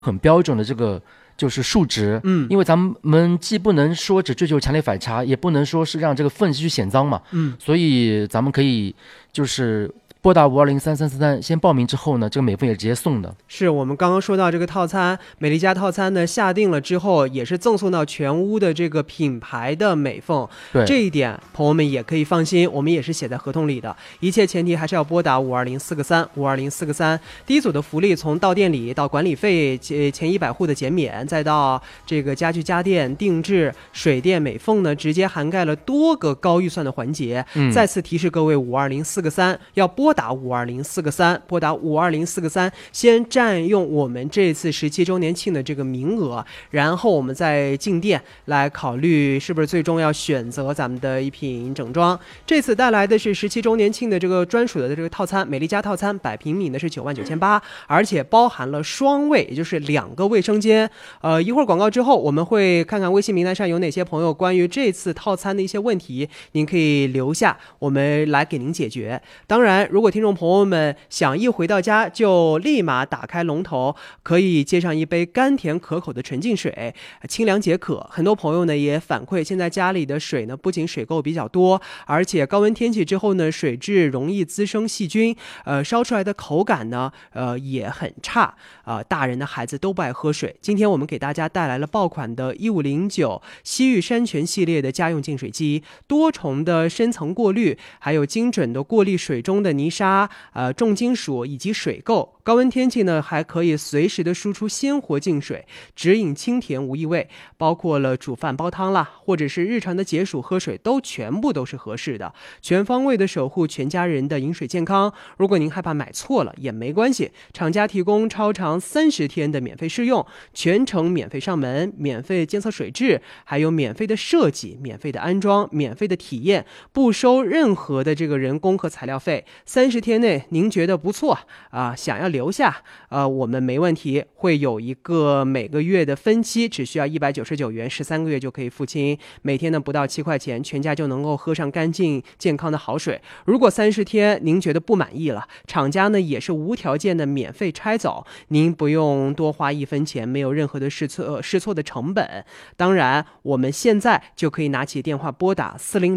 很标准的这个就是数值，因为咱们既不能说只追求强烈反差，也不能说是让这个粪继续显脏嘛，所以咱们可以就是拨打5203333先报名之后呢，这个美凤也直接送的。 是我们刚刚说到这个套餐，美丽家套餐呢下定了之后，也是赠送到全屋的这个品牌的美凤。 对， 这一点朋友们也可以放心，我们也是写在合同里的。一切前提还是要拨打520-4个3，520-4个3。第一组的福利从到店里到管理费前100户的减免，再到这个家具家电定制、水电美凤呢，直接涵盖了多个高预算的环节。再次提示各位，520-4个3要拨打520-4个3，拨打520-4个3，先占用我们这次17周年庆的这个名额，然后我们再进店来考虑是不是最终要选择咱们的一品整装。这次带来的是17周年庆的这个专属的这个套餐，美丽家套餐100平米呢是99800，而且包含了双卫，也就是2个卫生间。一会儿广告之后，我们会看看微信名单上有哪些朋友关于这次套餐的一些问题，您可以留下，我们来给您解决。当然，如果听众朋友们想一回到家就立马打开龙头，可以接上一杯甘甜可口的纯净水，清凉解渴。很多朋友呢也反馈，现在家里的水呢不仅水垢比较多，而且高温天气之后呢，水质容易滋生细菌，烧出来的口感呢也很差，大人的孩子都不爱喝水。今天我们给大家带来了爆款的1509西域山泉系列的家用净水机，多重的深层过滤，还有精准的过滤水中的泥沙、重金属以及水垢。高温天气呢，还可以随时的输出鲜活净水，直饮清甜无异味，包括了煮饭煲汤啦，或者是日常的解暑喝水，都全部都是合适的，全方位的守护全家人的饮水健康。如果您害怕买错了也没关系，厂家提供超长30天的免费试用，全程免费上门，免费监测水质，还有免费的设计，免费的安装，免费的体验，不收任何的这个人工和材料费。30天内您觉得不错想要留下，我们没问题，会有一个每个月的分期，只需要199元，13个月就可以付清，每天呢不到7块钱，全家就能够喝上干净健康的好水。如果30天您觉得不满意了，厂家呢也是无条件的免费拆走，您不用多花1分钱，没有任何的试错的成本。当然我们现在就可以拿起电话拨打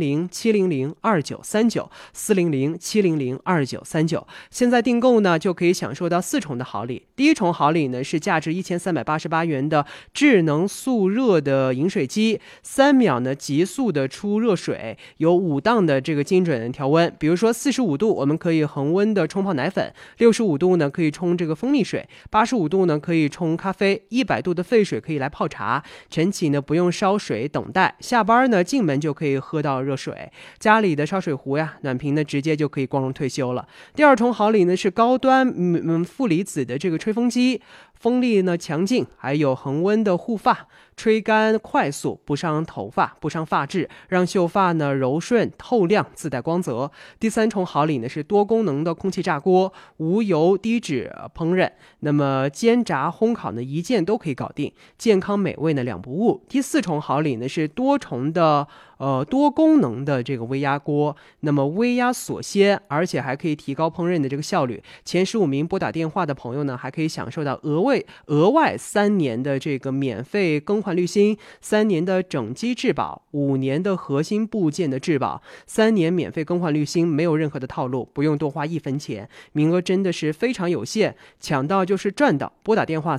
400-700-2939，400-700-2939，现在订购呢就可以享受到4重的好礼。第一重好礼呢是价值1388元的智能速热的饮水机，3秒呢急速的出热水，有5档的这个精准调温，比如说45度我们可以恒温的冲泡奶粉，65度呢可以冲这个蜂蜜水，85度呢可以冲咖啡，100度的沸水可以来泡茶。晨起呢不用烧水等待，下班呢进门就可以喝到热水，家里的烧水壶呀暖瓶呢直接就可以光荣退休了。第二重好礼呢是高端负离子的这个吹风机，风力呢强劲，还有恒温的护发，吹干快速，不伤头发，不伤发质，让秀发呢柔顺透亮，自带光泽。第三重好礼呢是多功能的空气炸锅，无油低脂烹饪，那么煎炸烘烤呢一键都可以搞定，健康美味呢两不误。第四重好礼呢是多重的多功能的这个微压锅，那么微压锁鲜，而且还可以提高烹饪的这个效率。前15名拨打电话的朋友呢，还可以享受到额外3年的这个免费更换滤芯，3年的整机质保，5年的核心部件的质保，3年免费更换滤芯，没有任何的套路，不用多花1分钱，名额真的是非常有限，抢到就是赚到。拨打电话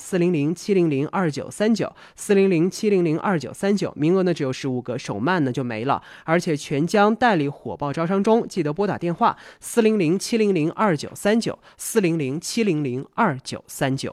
400-700-2939，400-700-2939，名额呢只有15个，手慢呢就没了，而且全将代理火爆招商中，记得拨打电话400-700-2939，400-700-2939。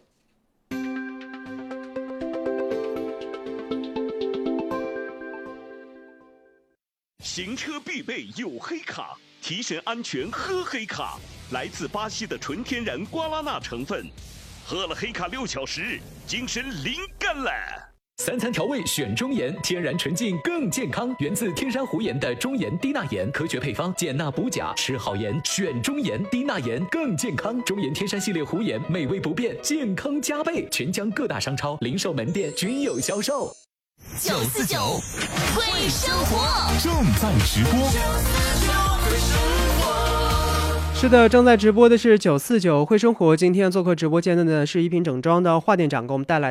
行车必备有黑卡，提神安全喝黑卡，来自巴西的纯天然瓜拉纳成分，喝了黑卡6小时，精神灵感了。 3餐调味选中盐，天然纯净更健康，源自天山湖盐的中盐低钠盐，科学配方，减钠补钾，吃好盐选中盐，低钠盐更健康。中盐天山系列湖盐，美味不变，健康加倍，全疆各大商超、零售门店均有销售。 949会生活正在直播。 是的，正在直播的是949会生活。今天做客直播间的呢是一品整装的华店长给我们带来